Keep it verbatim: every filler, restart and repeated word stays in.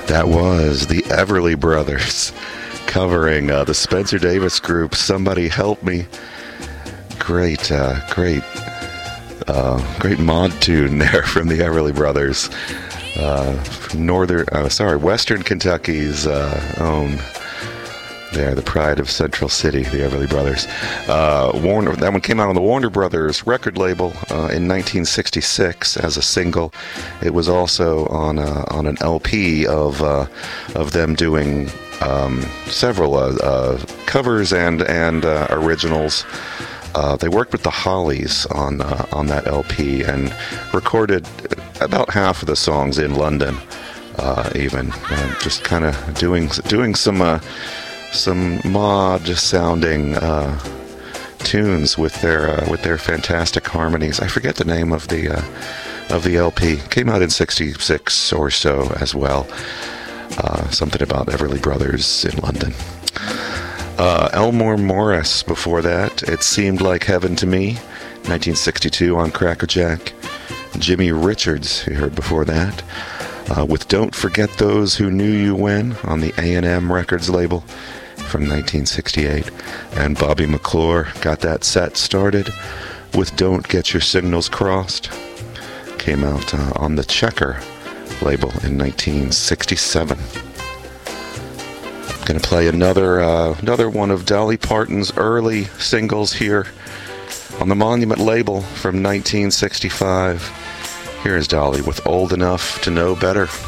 That was the Everly Brothers covering uh, the Spencer Davis Group, Somebody Help Me. Great, uh, great, uh, great mod tune there from the Everly Brothers. Uh, northern, uh, sorry, Western Kentucky's uh, own. They're the pride of Central City, the Everly Brothers. Uh, Warner, that one came out on the Warner Brothers record label uh, in nineteen sixty-six as a single. It was also on a, on an L P of uh, of them doing um, several uh, uh, covers and and uh, originals. Uh, they worked with the Hollies on uh, on that L P and recorded about half of the songs in London, uh, even uh, just kind of doing doing some. Uh, some mod sounding uh, tunes with their uh, with their fantastic harmonies. I forget the name of the uh, of the L P. Came out in sixty-six or so as well. Uh, something about Everly Brothers in London. Uh, Elmore Morris before that. It Seemed Like Heaven to Me, nineteen sixty-two on Crackerjack. Jimmy Richards, you heard before that, uh, with Don't Forget Those Who Knew You When on the A and M Records label from nineteen sixty-eight. And Bobby McClure got that set started with Don't Get Your Signals Crossed. Came out uh, on the Checker label in nineteen sixty-seven. Going to play another uh, another one of Dolly Parton's early singles here on the Monument label from nineteen sixty-five. Here is Dolly with Old Enough to Know Better.